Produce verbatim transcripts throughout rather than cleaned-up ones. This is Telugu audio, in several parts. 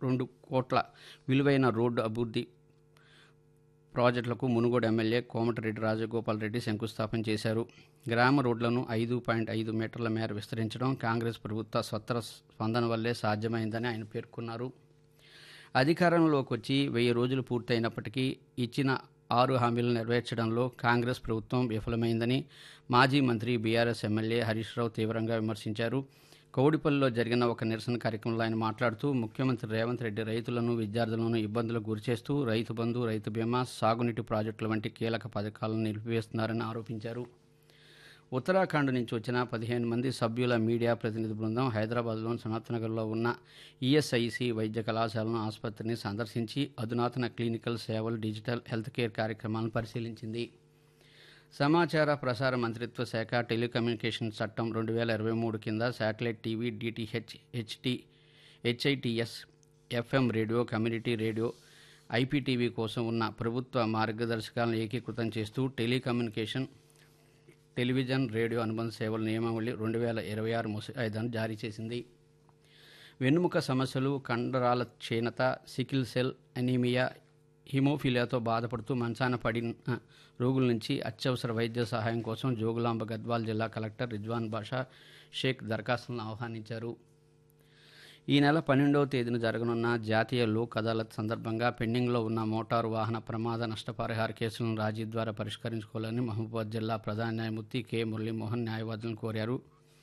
రెండు కోట్ల విలువైన రోడ్డు అభివృద్ధి ప్రాజెక్టులకు మునుగోడు ఎమ్మెల్యే కోమటిరెడ్డి రాజగోపాల్ రెడ్డి శంకుస్థాపన చేశారు. గ్రామ రోడ్లను ఐదు పాయింట్ ఐదు మీటర్ల మేర విస్తరించడం కాంగ్రెస్ ప్రభుత్వ స్వత్తర స్పందన వల్లే సాధ్యమైందని ఆయన పేర్కొన్నారు. అధికారంలోకి వచ్చి వెయ్యి రోజులు పూర్తయినప్పటికీ ఇచ్చిన ఆరు హామీలను నెరవేర్చడంలో కాంగ్రెస్ ప్రభుత్వం విఫలమైందని మాజీ మంత్రి బీఆర్ఎస్ ఎమ్మెల్యే హరీష్ రావు తీవ్రంగా విమర్శించారు. కౌడిపల్లిలో జరిగిన ఒక నిరసన కార్యక్రమంలో ఆయన మాట్లాడుతూ ముఖ్యమంత్రి రేవంత్ రెడ్డి రైతులను విద్యార్థులను ఇబ్బందులకు గురిచేస్తూ రైతు బంధు, రైతు బీమా, సాగునీటి ప్రాజెక్టుల వంటి కీలక పథకాలను నిలిపివేస్తున్నారని ఆరోపించారు. ఉత్తరాఖండ్ నుంచి వచ్చిన పదిహేను మంది సభ్యుల మీడియా ప్రతినిధి బృందం హైదరాబాద్లోని సనత్నగర్లో ఉన్న ఈఎస్ఐసి వైద్య కళాశాలను, ఆసుపత్రిని సందర్శించి అధునాతన క్లినికల్ సేవలు, డిజిటల్ హెల్త్ కేర్ కార్యక్రమాలను పరిశీలించింది. సమాచార ప్రసార మంత్రిత్వ శాఖ టెలికమ్యూనికేషన్ చట్టం రెండు వేల ఇరవై మూడు కింద satellite TV, DTH, HT HITS, FM radio, community radio, IPTV కోసం ఉన్న ప్రభుత్వ మార్గదర్శకాలను ఏకీకృతం చేస్తూ టెలికమ్యూనికేషన్, టెలివిజన్, రేడియో అనుబంధ సేవల నియమావళి రెండు వేల ఇరవై ఆరు ముసాయిదాను జారీ చేసింది. వెన్నుముక సమస్యలు, కండరాల క్షీణత, సికిల్ సెల్ అనీమియా, హిమోఫిలియాతో బాధపడుతూ మంచాన పడిన రోగుల నుంచి అత్యవసర వైద్య సహాయం కోసం జోగులాంబ గద్వాల్ జిల్లా కలెక్టర్ రిజ్వాన్ బాషా షేక్ దరఖాస్తులను ఆహ్వానించారు. ఈ నెల పన్నెండవ తేదీన జరగనున్న జాతీయ లోక్ అదాలత్ సందర్భంగా పెండింగ్లో ఉన్న మోటారు వాహన ప్రమాద నష్టపరిహార కేసులను రాజీ ద్వారా పరిష్కరించుకోవాలని మహబూబాబాద్ జిల్లా ప్రధాన న్యాయమూర్తి కె మురళీమోహన్ న్యాయవాదులను కోరారు.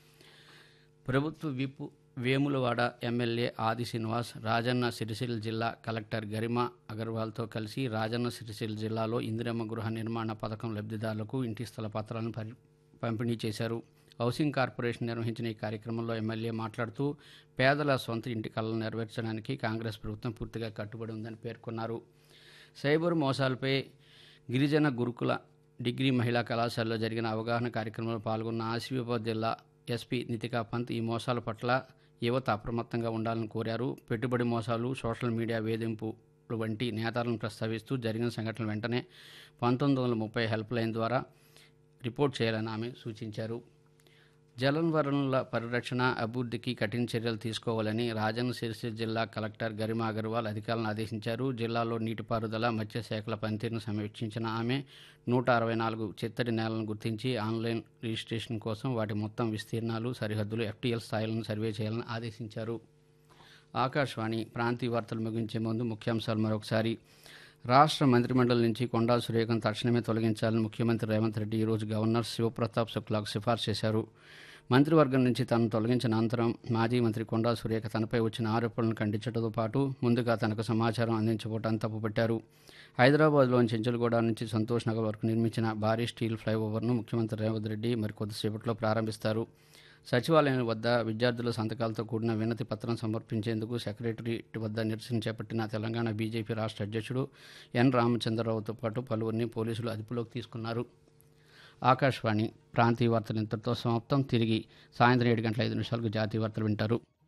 ప్రభుత్వ విప్ వేములవాడ ఎమ్మెల్యే ఆది శ్రీనివాస్ రాజన్న సిరిసిల్ల జిల్లా కలెక్టర్ గరిమా అగర్వాల్తో కలిసి రాజన్న సిరిసిల్ల జిల్లాలో ఇందిరమ్మ గృహ నిర్మాణ పథకం లబ్ధిదారులకు ఇంటి స్థల పత్రాలను పరి పంపిణీ చేశారు. హౌసింగ్ కార్పొరేషన్ నిర్వహించిన ఈ కార్యక్రమంలో ఎమ్మెల్యే మాట్లాడుతూ పేదల సొంత ఇంటి కళలను నెరవేర్చడానికి కాంగ్రెస్ ప్రభుత్వం పూర్తిగా కట్టుబడి ఉందని పేర్కొన్నారు. సైబర్ మోసాలపై గిరిజన గురుకుల డిగ్రీ మహిళా కళాశాలలో జరిగిన అవగాహన కార్యక్రమంలో పాల్గొన్న ఆసిఫాబాద్ జిల్లా ఎస్పీ నితికా పంత్ ఈ మోసాల పట్ల యువత అప్రమత్తంగా ఉండాలని కోరారు. పెట్టుబడి మోసాలు, సోషల్ మీడియా వేధింపులు వంటి నేతాలను ప్రస్తావిస్తూ జరిగిన సంఘటనలు వెంటనే పంతొమ్మిది వందల ముప్పై హెల్ప్ లైన్ ద్వారా రిపోర్ట్ చేయాలని ఆమె సూచించారు. జలవనరుల పరిరక్షణ, అభివృద్ధికి కఠిన చర్యలు తీసుకోవాలని రాజన్న సిరిసిల్ల జిల్లా కలెక్టర్ గరిమా అగర్వాల్ అధికారులను ఆదేశించారు. జిల్లాలో నీటిపారుదల, మత్స్యశాఖల పనితీరును సమీక్షించిన ఆమె నూట అరవై నాలుగు చిత్తడి నేలను గుర్తించి ఆన్లైన్ రిజిస్ట్రేషన్ కోసం వాటి మొత్తం విస్తీర్ణాలు, సరిహద్దులు, ఎఫ్టీఎల్ స్థాయిలను సర్వే చేయాలని ఆదేశించారు. ఆకాశవాణి ప్రాంతీయ వార్తలు ముగించే ముందు ముఖ్యాంశాలు మరొకసారి. రాష్ట్ర మంత్రిమండలి నుంచి కొండా సురేఖను తక్షణమే తొలగించాలని ముఖ్యమంత్రి రేవంత్ రెడ్డి ఈరోజు గవర్నర్ శివప్రతాప్ శుక్లాకు సిఫార్సు చేశారు. మంత్రివర్గం నుంచి తనను తొలగించిన అనంతరం మాజీ మంత్రి కొండా సురేఖ తనపై వచ్చిన ఆరోపణలను ఖండించడంతో పాటు ముందుగా తనకు సమాచారం అందించబోటాన్ని తప్పుపట్టారు. హైదరాబాద్లోని చెంచులగూడ నుంచి సంతోష్ నగర్ వరకు నిర్మించిన భారీ స్టీల్ ఫ్లైఓవర్ను ముఖ్యమంత్రి రేవంత్ రెడ్డి మరికొద్దిసేపట్లో ప్రారంభిస్తారు. సచివాలయం వద్ద విద్యార్థుల సంతకాలతో కూడిన వినతి పత్రం సమర్పించేందుకు సెక్రటరియట్ వద్ద నిరసన చేపట్టిన తెలంగాణ బీజేపీ రాష్ట్ర అధ్యక్షుడు ఎన్ రామచంద్రరావుతో పాటు పలువురిని పోలీసులు అదుపులోకి తీసుకున్నారు. ఆకాశవాణి ప్రాంతీయ వార్తలు ఇంతటితో సమాప్తం. తిరిగి సాయంత్రం ఏడు గంటల ఐదు నిమిషాలకు జాతీయ వార్తలు వింటారు.